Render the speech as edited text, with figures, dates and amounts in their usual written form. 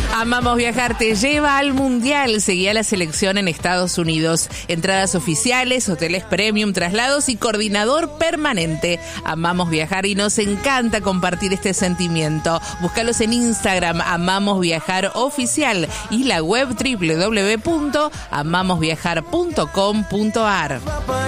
Amamos Viajar te lleva al Mundial. Seguía la selección en Estados Unidos. Entradas oficiales, hoteles premium, traslados y coordinador permanente. Amamos Viajar y nos encanta compartir este sentimiento. Búscalos en Instagram, Amamos Viajar Oficial, y la web www.amamosviajar.com.ar.